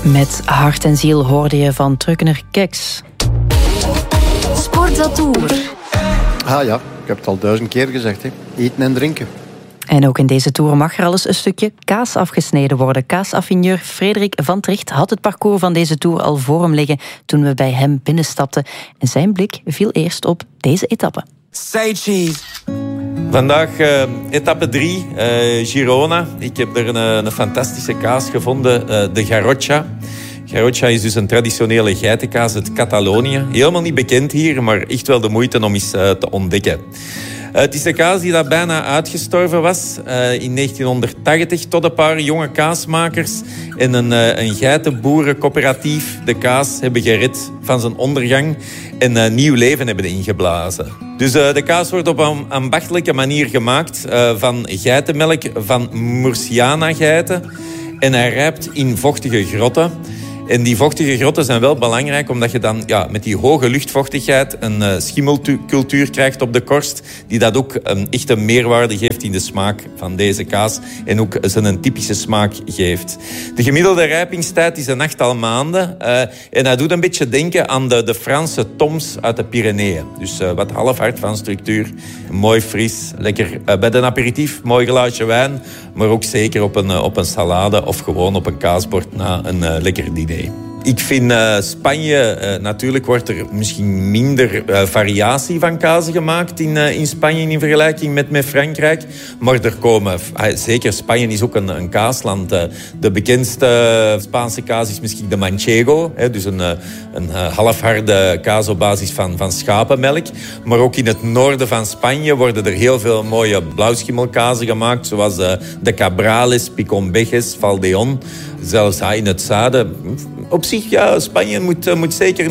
Met hart en ziel hoorde je van Truckner Keks. Sportatour. Ja, ik heb het al 1000 keer gezegd. Hè. Eten en drinken. En ook in deze tour mag er al eens een stukje kaas afgesneden worden. Kaasaffineur Frederik van Tricht had het parcours van deze tour al voor hem liggen toen we bij hem binnenstapten. En zijn blik viel eerst op deze etappe. Say cheese. Vandaag etappe 3, Girona. Ik heb er een fantastische kaas gevonden, de Garrotxa. Garrotxa is dus een traditionele geitenkaas uit Catalonië. Helemaal niet bekend hier, maar echt wel de moeite om eens te ontdekken. Het is een kaas die dat bijna uitgestorven was in 1980... tot een paar jonge kaasmakers en een geitenboerencoöperatief de kaas hebben gered van zijn ondergang en nieuw leven hebben ingeblazen. Dus de kaas wordt op een ambachtelijke manier gemaakt van geitenmelk van Murciana-geiten. En hij rijpt in vochtige grotten. En die vochtige grotten zijn wel belangrijk, omdat je dan met die hoge luchtvochtigheid een schimmelcultuur krijgt op de korst, die dat ook echt een meerwaarde geeft in de smaak van deze kaas en ook zijn typische smaak geeft. De gemiddelde rijpingstijd is een 8-tal maanden en dat doet een beetje denken aan de Franse toms uit de Pyreneeën. Dus wat halfhard van structuur, mooi fris, lekker bij de aperitief, mooi glaasje wijn, maar ook zeker op een salade of gewoon op een kaasbord na een lekker diner. Ik vind Spanje, natuurlijk wordt er misschien minder variatie van kazen gemaakt in Spanje in vergelijking met Frankrijk. Maar er komen, zeker Spanje is ook een kaasland. De bekendste Spaanse kaas is misschien de manchego. Dus een halfharde kaas op basis van schapenmelk. Maar ook in het noorden van Spanje worden er heel veel mooie blauwschimmelkazen gemaakt. Zoals de Cabrales, Picombejes, Valdeón. Zelfs in het zuiden. Op zich, Spanje moet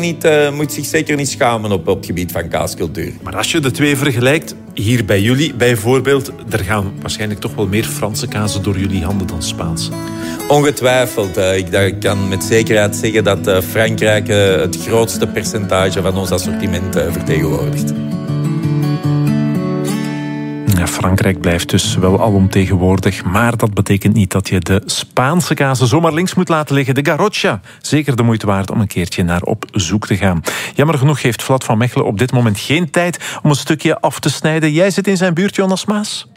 zich zeker niet schamen op het gebied van kaascultuur. Maar als je de twee vergelijkt, hier bij jullie bijvoorbeeld, er gaan waarschijnlijk toch wel meer Franse kazen door jullie handen dan Spaanse. Ongetwijfeld. Ik kan met zekerheid zeggen dat Frankrijk het grootste percentage van ons assortiment vertegenwoordigt. Ja, Frankrijk blijft dus wel alomtegenwoordig, maar dat betekent niet dat je de Spaanse kazen zomaar links moet laten liggen. De Garrotxa, zeker de moeite waard om een keertje naar op zoek te gaan. Jammer genoeg heeft Vlad van Mechelen op dit moment geen tijd om een stukje af te snijden. Jij zit in zijn buurt, Jonas Maas.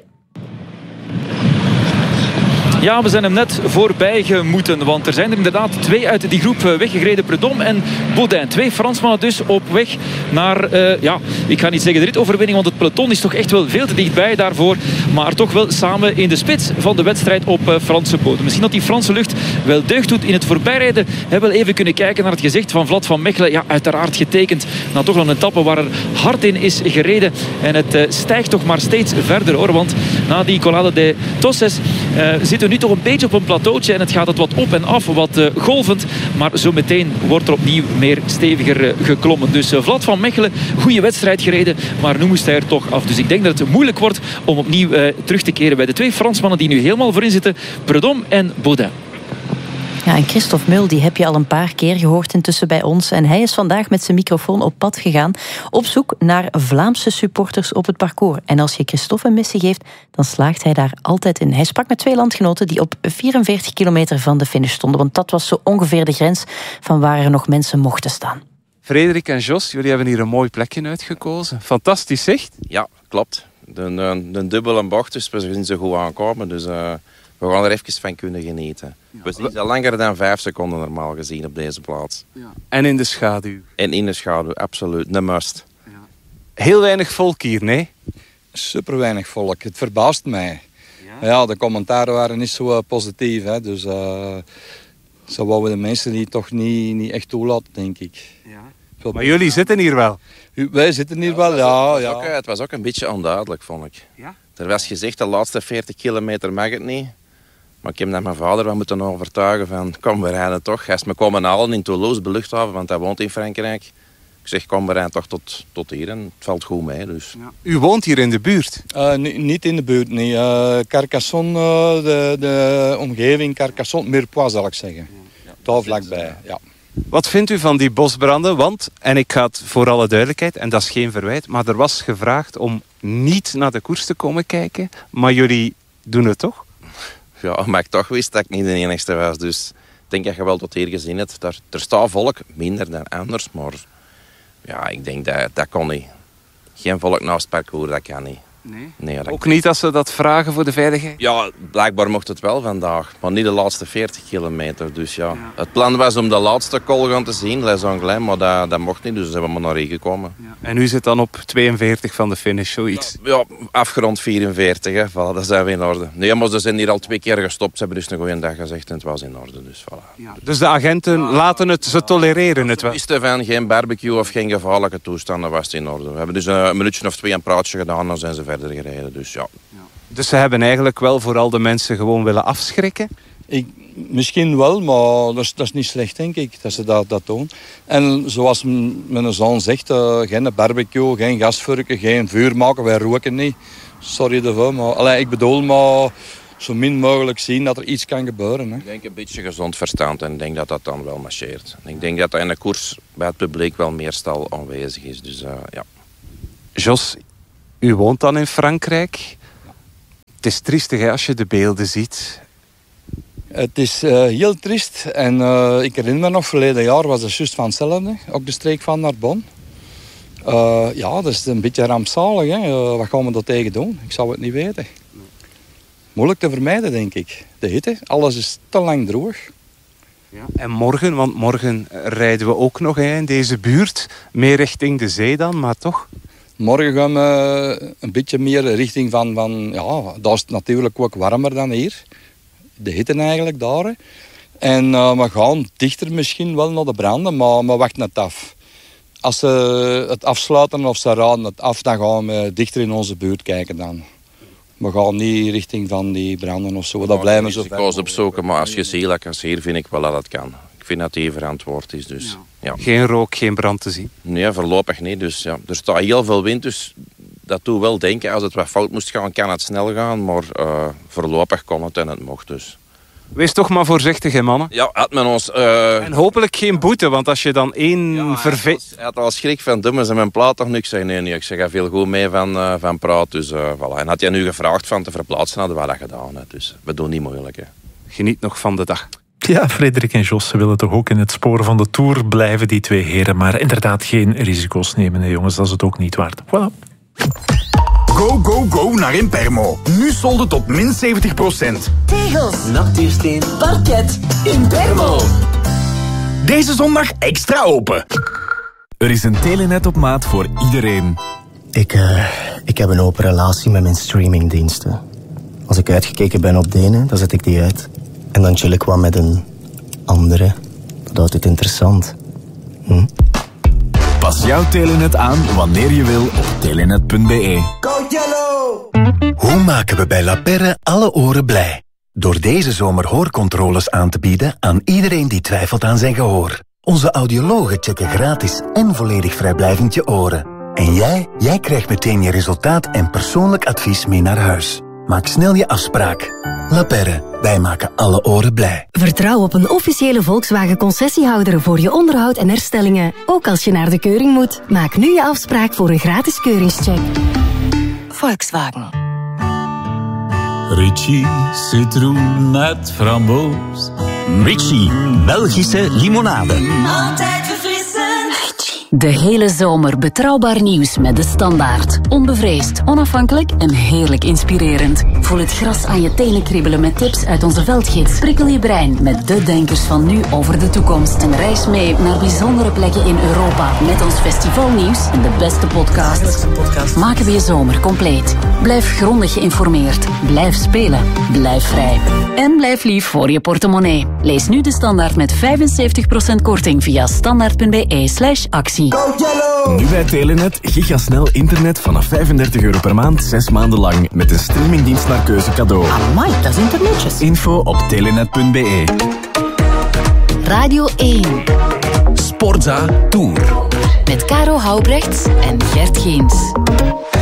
Ja, we zijn hem net voorbij gemoeten, want er zijn er inderdaad 2 uit die groep weggegreden. Prudhomme en Baudin. 2 Fransmannen dus op weg naar, ik ga niet zeggen de ritoverwinning, want het peloton is toch echt wel veel te dichtbij daarvoor. Maar toch wel samen in de spits van de wedstrijd op Franse bodem. Misschien dat die Franse lucht wel deugd doet in het voorbijrijden. We hebben wel even kunnen kijken naar het gezicht van Vlad van Mechelen. Ja, uiteraard getekend. Nou, toch wel een etappe waar er hard in is gereden. En het stijgt toch maar steeds verder, hoor. Want na die Colada de Tosses zitten we nu toch een beetje op een plateautje en het gaat het wat op en af, wat golvend. Maar zo meteen wordt er opnieuw meer steviger geklommen. Dus Vlad van Mechelen, goede wedstrijd gereden, maar nu moest hij er toch af. Dus ik denk dat het moeilijk wordt om opnieuw terug te keren bij de 2 Fransmannen die nu helemaal voorin zitten, Prudhomme en Baudin. Ja, en Christophe Mul, die heb je al een paar keer gehoord intussen bij ons. En hij is vandaag met zijn microfoon op pad gegaan op zoek naar Vlaamse supporters op het parcours. En als je Christophe een missie geeft, dan slaagt hij daar altijd in. Hij sprak met 2 landgenoten die op 44 kilometer van de finish stonden. Want dat was zo ongeveer de grens van waar er nog mensen mochten staan. Frederik en Jos, jullie hebben hier een mooi plekje uitgekozen. Fantastisch zicht. Ja, klopt. De dubbele bocht, dus we zien ze goed aankomen. Dus we gaan er even van kunnen genieten. Ja. We zien ze langer dan 5 seconden normaal gezien op deze plaats. Ja. En in de schaduw. En in de schaduw, absoluut. Een must. Ja. Heel weinig volk hier, nee? Super weinig volk. Het verbaast mij. Ja, de commentaren waren niet zo positief. Hè. Dus zo wouden de mensen die toch niet echt toelaten, denk ik. Ja. Maar jullie zitten hier wel? Wij zitten hier wel, ja. Het was ook een beetje onduidelijk, vond ik. Ja? Er was gezegd, de laatste 40 kilometer mag het niet. Maar ik heb naar mijn vader wel moeten overtuigen van, kom, we rijden toch. Hij is me komen halen in Toulouse, de luchthaven, want hij woont in Frankrijk. Ik zeg, kom, we rijden toch tot hier en het valt goed mee. Dus. Ja. U woont hier in de buurt? Niet in de buurt, nee. Carcassonne, de omgeving Carcassonne, Mirepoix zal ik zeggen. Ja. Daar vlakbij, ja. Wat vindt u van die bosbranden? Want, en ik ga het voor alle duidelijkheid, en dat is geen verwijt, maar er was gevraagd om niet naar de koers te komen kijken. Maar jullie doen het toch? Ja, maar ik toch wist dat ik niet de enigste was. Dus denk dat je wel tot hier gezien hebt. Er staat volk, minder dan anders, maar ja, ik denk dat kan niet. Geen volk naast het parcours, dat kan niet. Nee, Ook niet als ze dat vragen voor de veiligheid? Ja, blijkbaar mocht het wel vandaag, maar niet de laatste 40 kilometer. Dus ja. Het plan was om de laatste col gaan te zien, Les Anglais, maar dat mocht niet, dus zijn we maar naar hier gekomen. Ja. En u zit dan op 42 van de finish, zoiets? Ja, afgerond 44, hè. Voilà, dat zijn we in orde. Nee, maar ze zijn hier al 2 keer gestopt, ze hebben dus een goeie dag gezegd en het was in orde. Dus, voilà. Ja, dus de agenten laten het, ze tolereren het wel? We wisten van geen barbecue of geen gevaarlijke toestanden, was het in orde. We hebben dus een minuutje of 2 een praatje gedaan en dan zijn ze verder gereden. Dus ja. Dus ze hebben eigenlijk wel vooral de mensen gewoon willen afschrikken? Misschien wel, maar dat is niet slecht, denk ik, dat ze dat doen. En zoals mijn zoon zegt, geen barbecue, geen gasvurken, geen vuur maken, wij roken niet. Sorry daarvoor, maar ik bedoel maar zo min mogelijk zien dat er iets kan gebeuren. Hè. Ik denk een beetje gezond verstand en ik denk dat dat dan wel marcheert. Ik denk dat in de koers bij het publiek wel meestal aanwezig is. Dus ja. Jos, u woont dan in Frankrijk. Het is triestig hè, als je de beelden ziet. Het is heel triest. En ik herinner me nog, verleden jaar was het juist van hetzelfde. Ook de streek van Narbonne. Ja, dat is een beetje rampzalig. Hè. Wat gaan we daar tegen doen? Ik zou het niet weten. Moeilijk te vermijden, denk ik. De hitte, alles is te lang droog. Ja. En morgen, want morgen rijden we ook nog in deze buurt. Meer richting de zee dan, maar toch... Morgen gaan we een beetje meer richting van ja, daar is het natuurlijk ook warmer dan hier. De hitte eigenlijk daar. Hè. En we gaan dichter misschien wel naar de branden, maar we wachten het af. Als ze het afsluiten of ze raden het af, dan gaan we dichter in onze buurt kijken dan. We gaan niet richting van die branden of zo. Dat blijven zo. Ik ga ze opzoeken, maar als je ziet, als hier vind ik wel dat het kan. Ik vind dat die verantwoord is. Dus, ja. Geen rook, geen brand te zien? Nee, voorlopig niet. Dus, ja. Er staat heel veel wind, dus dat doet wel denken. Als het wat fout moest gaan, kan het snel gaan. Maar voorlopig kon het en het mocht dus. Wees toch maar voorzichtig, hè, mannen. Ja, had men ons... En hopelijk geen boete, want als je dan één Hij had al schrik van dummen ze mijn plaat toch niks. Nee, ik zeg, hij viel goed mee van praat. Dus voilà. En had jij nu gevraagd van te verplaatsen, hadden we dat gedaan. Hè. Dus we doen niet moeilijk. Hè. Geniet nog van de dag. Ja, Frederik en Jos, ze willen toch ook in het spoor van de Tour blijven, die 2 heren. Maar inderdaad geen risico's nemen, hè, jongens. Dat is het ook niet waard. Voilà. Go, go, go naar Impermo. Nu solde tot min 70%. Tegels, natuursteen, parket, Impermo. Deze zondag extra open. Er is een Telenet op maat voor iedereen. Ik heb een open relatie met mijn streamingdiensten. Als ik uitgekeken ben op de ene, dan zet ik die uit. En dan chill ik wat met een andere. Dat houdt het interessant. Pas jouw Telenet aan wanneer je wil op telenet.be. Go Yellow! Hoe maken we bij La Perre alle oren blij? Door deze zomer hoorcontroles aan te bieden aan iedereen die twijfelt aan zijn gehoor. Onze audiologen checken gratis en volledig vrijblijvend je oren. En jij krijgt meteen je resultaat en persoonlijk advies mee naar huis. Maak snel je afspraak. La Perre, wij maken alle oren blij. Vertrouw op een officiële Volkswagen-concessiehouder voor je onderhoud en herstellingen. Ook als je naar de keuring moet. Maak nu je afspraak voor een gratis keuringscheck. Volkswagen. Ritchie, citroen met framboos. Ritchie, Belgische limonade. Altijd verfrissend. De hele zomer betrouwbaar nieuws met De Standaard. Onbevreesd, onafhankelijk en heerlijk inspirerend. Voel het gras aan je tenen kriebelen met tips uit onze veldgids. Prikkel je brein met de denkers van nu over de toekomst. En reis mee naar bijzondere plekken in Europa. Met ons festivalnieuws en de beste podcasts. Maken we je zomer compleet. Blijf grondig geïnformeerd. Blijf spelen. Blijf vrij. En blijf lief voor je portemonnee. Lees nu De Standaard met 75% korting via standaard.be/actie. Nu bij Telenet gigasnel internet vanaf €35 per maand, 6 maanden lang. Met een streamingdienst naar keuze cadeau. Amai, dat is internetjes. Info op telenet.be. Radio 1. Sportza Tour. Met Caro Houbrechts en Gert Geens.